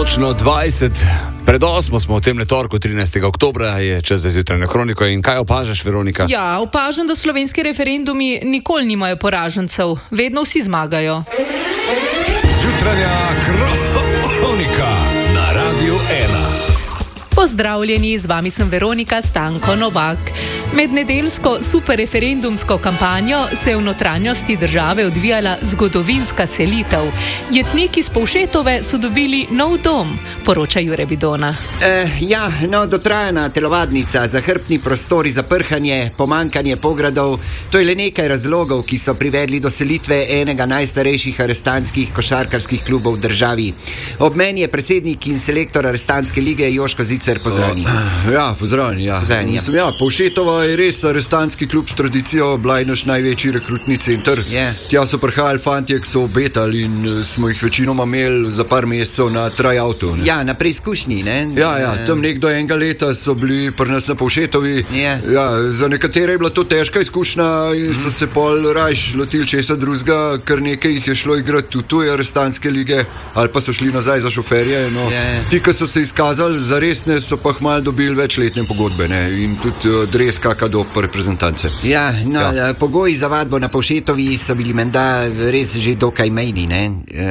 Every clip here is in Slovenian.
Točno 20 pred 8 smo v tem torku, 13. oktobra, je čas za zjutrajno kroniko. In kaj opažaš, Veronika? Ja, opažam, da slovenski referendumi nikoli nimajo poražencev. Vedno vsi zmagajo. Zjutrajna kronika na Radiu 1. Pozdravljeni, z vami sem Veronika Stanko Novak. Med nedeljsko superreferendumsko kampanjo se je v notranjosti države odvijala zgodovinska selitev. Jetniki iz Povšetove so dobili nov dom, poroča Jure Bidona. Dotrajana telovadnica, zahrbtni prostori za prhanje, pomankanje pogradov, to je le nekaj razlogov, ki so privedli do selitve enega najstarejših arestantskih košarkarskih klubov v državi. Ob meni je predsednik in selektor arestantske lige Joško Zicer, pozdravljeni. Pozdravljeni. Povšetova je res arestantski klub s tradicijo, bila je naš največji rekrutni center. Tja so prihajali fantje, ki so obetali in smo jih večinoma imeli za par mesecev na tryoutu. Na preizkušnji, ne? Tam nekdo enega leta so bili pri nas na Povšetovi. Za nekatere je bila to težka izkušnja in so se pol rajš lotili česa drugega, kar nekaj jih je šlo igrati v tuje arestantske lige ali pa so šli nazaj za šoferje. Ti, ki so se izkazali za resne, so pa hmal dobili večletne pogodbe, ne? In tudi dres kaka do reprezentance. Pogoji za vadbo na Povšetovi so bili menda res že dokaj mejni, ne?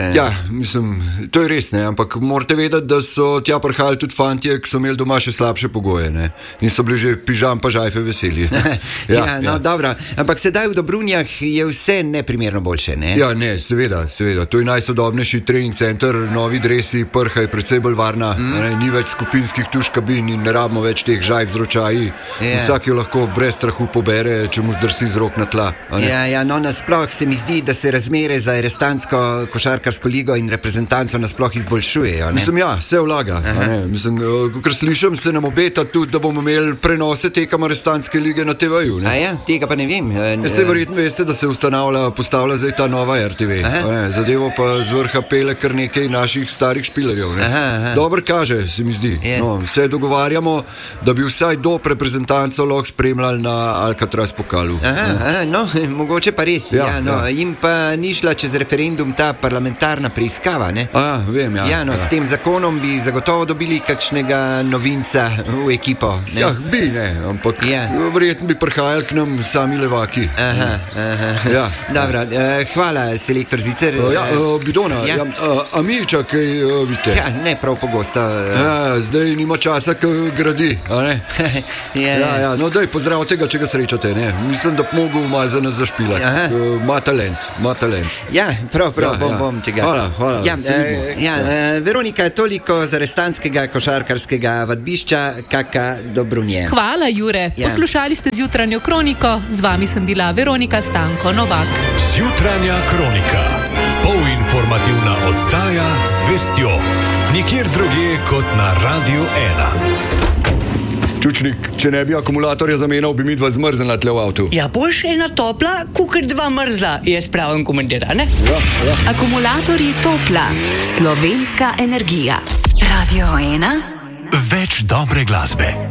To je res, ne? Ampak morate vedeti, da so tja prihajali tudi fantje, ki so imeli doma še slabše pogoje, ne? In so bili že pižam pa žajfe veseli. Dobro, ampak sedaj v Dobrunjah je vse neprimerno boljše, ne? Seveda. To je najsodobnejši trening center, novi dresi, prha je precej bolj varna, ni več skupinskih tuš kabin in ne rabimo več teh žajf z ročaji. Vsak jo lahko brez strahu pobere, če mu zdrsi z rok na tla. Nasploh se mi zdi, da se razmere za arestantsko košarkarsko ligo in reprezentanco nasploh izboljšujejo, ne? Vse vlaga. Kakor slišim, se nam obeta tudi, da bomo imeli prenose tekam arestantske lige na TV-ju. Tega pa ne vem. Verjetno veste, da se postavlja zdaj ta nova RTV. Zadevo pa z vrha pele kar nekaj naših starih špilerjev. Dobro kaže, se mi zdi. Vse dogovarjamo, da bi vsaj do reprezentanco lahko spremljali na Alcatraz pokalu. Mogoče pa res. Jim pa ni šla čez referendum ta parlamentarna preiskava, ne? Vem. S tem zakonom bi zagotovo dobili kakšnega novinca v ekipo, ne? Ampak verjetno bi prihajali k nam sami levaki. Dobro, hvala, selektor Zicer. Bidona, a mi čakaj vidite? Ne prav pogosto. Zdaj nima časa, ki gradi, a ne? Daj, pozdrav tega, če ga srečate, ne? Mislim, da bi mogel malo za nas zašpilati. Ma talent. Prav, bom tega. Hvala. Veronika, toliko z arestantskega košarkarskega vadbišča, kaka Dobrunje. Hvala, Jure. Poslušali ste zjutranjo kroniko, z vami sem bila Veronika Stanko Novak. Zjutranja kronika, polinformativna oddaja z vestjo, nikjer drugje kot na Radiu 1. Čučnik, če ne bi akumulatorja zamenjal, bi midva zmrznila tle v avtu. Boš ena topla, kukar dva mrzla, je spravim komentar, ne? Akumulatorji Topla, slovenska energija. Radio 1. Več dobre glasbe.